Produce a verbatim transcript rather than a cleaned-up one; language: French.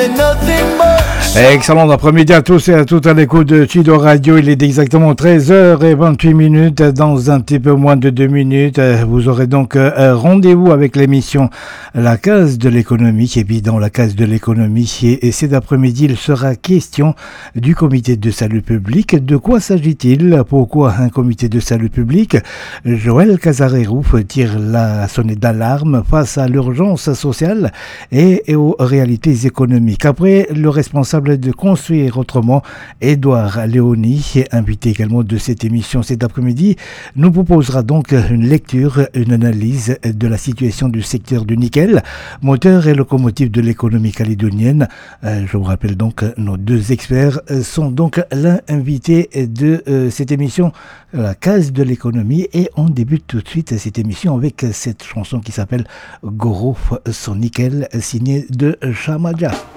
Excellent après-midi à tous et à toutes à l'écoute de Chido Radio. Il est exactement treize heures vingt-huit minutes. Dans un petit peu moins de deux minutes, vous aurez donc un rendez-vous avec l'émission La Case de l'économie. Et puis dans La Case de l'économie, et cet après-midi, il sera question du comité de salut public. De quoi s'agit-il? Pourquoi un comité de salut public? Joël Casarero tire la sonnette d'alarme face à l'urgence sociale et, et aux réalités économiques. Après, le responsable de Construire Autrement, Édouard Léoni, invité également de cette émission cet après-midi, nous proposera donc une lecture, une analyse de la situation du secteur du nickel, moteur et locomotive de l'économie calédonienne. Euh, je vous rappelle donc, nos deux experts sont donc l'invité de euh, cette émission, La Case de l'économie, et on débute tout de suite cette émission avec cette chanson qui s'appelle Goro son nickel, signée de Chamaja.